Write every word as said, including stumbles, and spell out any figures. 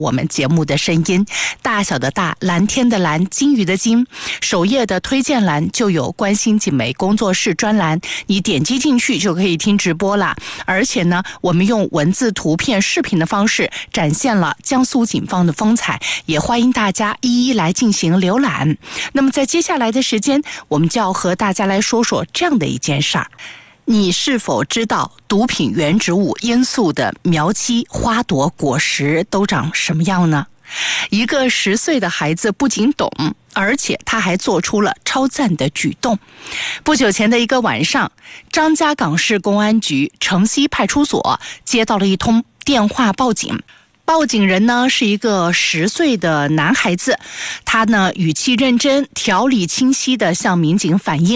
我们节目的声音，大小的大，蓝天的蓝，金鱼的金。首页的推荐栏就有关心景美工作室专栏，你点击进去就可以听直播啦。而且呢，我们用文字、图片、视频的方式展现了江苏警方的风采，也欢迎大家一一来进行浏览。那么在接下来的时间，我们就要和大家来说说这样的一件事儿。你是否知道毒品原植物罂粟的苗期、花朵、果实都长什么样呢？一个十岁的孩子不仅懂，而且他还做出了超赞的举动。不久前的一个晚上，张家港市公安局城西派出所接到了一通电话报警。报警人呢是一个十岁的男孩子，他呢语气认真、条理清晰地向民警反映